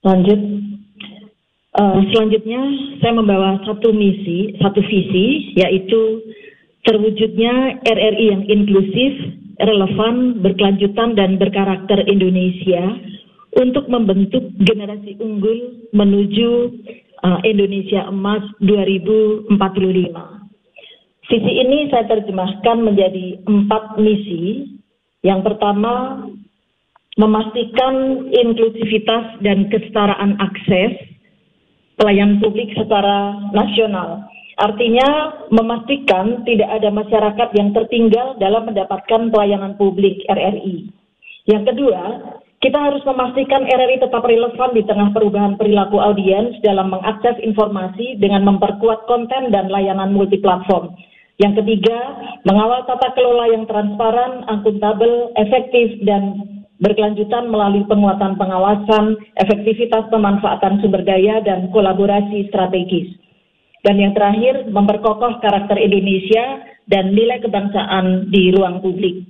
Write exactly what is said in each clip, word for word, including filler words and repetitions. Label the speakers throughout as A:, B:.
A: Lanjut. Uh, selanjutnya saya membawa satu misi, satu visi, yaitu terwujudnya R R I yang inklusif, relevan, berkelanjutan, dan berkarakter Indonesia untuk membentuk generasi unggul menuju uh, Indonesia Emas dua ribu empat puluh lima. Visi ini saya terjemahkan menjadi empat misi. Yang pertama, memastikan inklusivitas dan kesetaraan akses pelayanan publik secara nasional. Artinya memastikan tidak ada masyarakat yang tertinggal dalam mendapatkan pelayanan publik R R I. Yang kedua, kita harus memastikan R R I tetap relevan di tengah perubahan perilaku audiens dalam mengakses informasi dengan memperkuat konten dan layanan multiplatform. Yang ketiga, mengawal tata kelola yang transparan, akuntabel, efektif, dan berkelanjutan melalui penguatan pengawasan, efektivitas pemanfaatan sumber daya, dan kolaborasi strategis. Dan yang terakhir, memperkokoh karakter Indonesia dan nilai kebangsaan di ruang publik.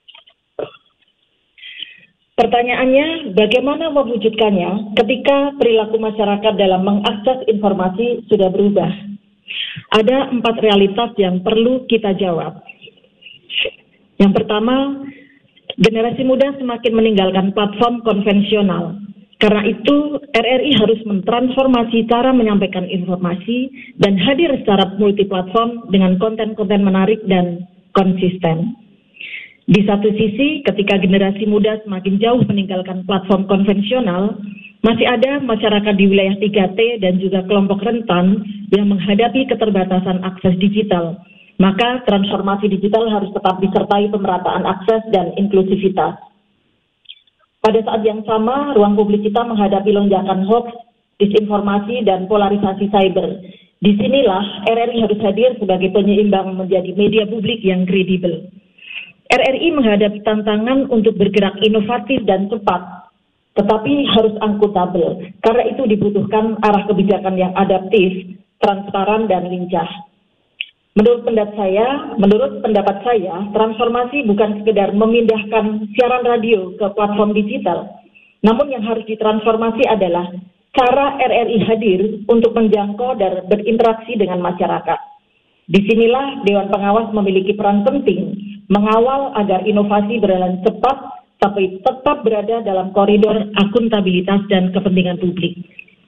A: Pertanyaannya, bagaimana mewujudkannya ketika perilaku masyarakat dalam mengakses informasi sudah berubah? Ada empat realitas yang perlu kita jawab. Yang pertama, generasi muda semakin meninggalkan platform konvensional. Karena itu, R R I harus mentransformasi cara menyampaikan informasi dan hadir secara multiplatform dengan konten-konten menarik dan konsisten. Di satu sisi, ketika generasi muda semakin jauh meninggalkan platform konvensional, masih ada masyarakat di wilayah tiga T dan juga kelompok rentan yang menghadapi keterbatasan akses digital. Maka transformasi digital harus tetap disertai pemerataan akses dan inklusivitas. Pada saat yang sama, ruang publik kita menghadapi lonjakan hoax, disinformasi, dan polarisasi cyber. Disinilah R R I harus hadir sebagai penyeimbang menjadi media publik yang kredibel. R R I menghadapi tantangan untuk bergerak inovatif dan cepat, tetapi harus akuntabel. Karena itu dibutuhkan arah kebijakan yang adaptif, transparan, dan lincah. Menurut pendapat saya, menurut pendapat saya, transformasi bukan sekedar memindahkan siaran radio ke platform digital, namun yang harus ditransformasi adalah cara R R I hadir untuk menjangkau dan berinteraksi dengan masyarakat. Disinilah Dewan Pengawas memiliki peran penting, mengawal agar inovasi berjalan cepat, tapi tetap berada dalam koridor akuntabilitas dan kepentingan publik.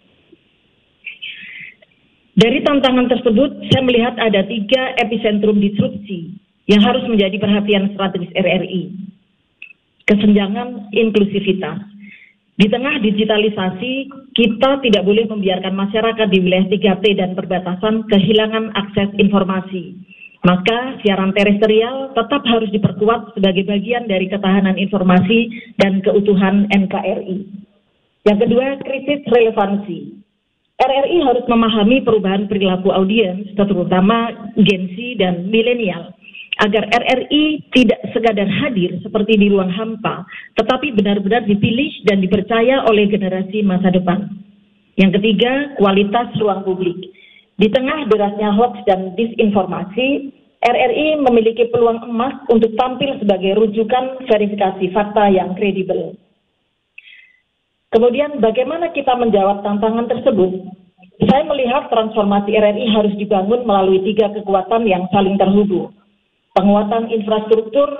A: Dari tantangan tersebut, saya melihat ada tiga epicentrum disrupsi yang harus menjadi perhatian strategis R R I. Kesenjangan inklusivitas. Di tengah digitalisasi, kita tidak boleh membiarkan masyarakat di wilayah tiga T dan perbatasan kehilangan akses informasi. Maka siaran terestrial tetap harus diperkuat sebagai bagian dari ketahanan informasi dan keutuhan N K R I. Yang kedua, krisis relevansi. R R I harus memahami perubahan perilaku audiens, terutama Gen Z dan milenial, agar R R I tidak sekadar hadir seperti di ruang hampa, tetapi benar-benar dipilih dan dipercaya oleh generasi masa depan. Yang ketiga, kualitas ruang publik. Di tengah derasnya hoax dan disinformasi, R R I memiliki peluang emas untuk tampil sebagai rujukan verifikasi fakta yang kredibel. Kemudian bagaimana kita menjawab tantangan tersebut? Saya melihat transformasi R R I harus dibangun melalui tiga kekuatan yang saling terhubung. Penguatan infrastruktur,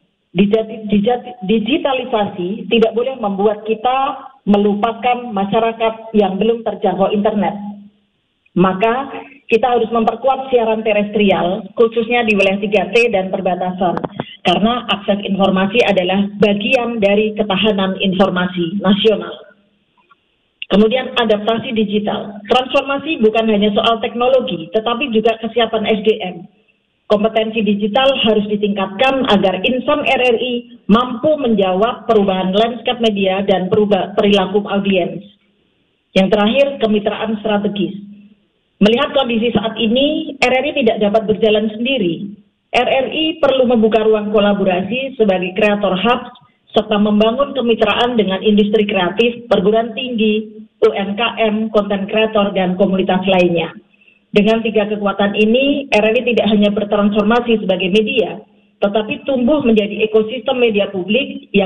A: digitalisasi tidak boleh membuat kita melupakan masyarakat yang belum terjangkau internet. Maka kita harus memperkuat siaran terestrial, khususnya di wilayah tiga T dan perbatasan. Karena akses informasi adalah bagian dari ketahanan informasi nasional. Kemudian adaptasi digital. Transformasi bukan hanya soal teknologi, tetapi juga kesiapan S D M. Kompetensi digital harus ditingkatkan agar insan R R I mampu menjawab perubahan landscape media dan perubah perilaku audiens. Yang terakhir, kemitraan strategis. Melihat kondisi saat ini, R R I tidak dapat berjalan sendiri. R R I perlu membuka ruang kolaborasi sebagai kreator hub, serta membangun kemitraan dengan industri kreatif, perguruan tinggi, U M K M, konten kreator, dan komunitas lainnya. Dengan tiga kekuatan ini, R R I tidak hanya bertransformasi sebagai media, tetapi tumbuh menjadi ekosistem media publik yang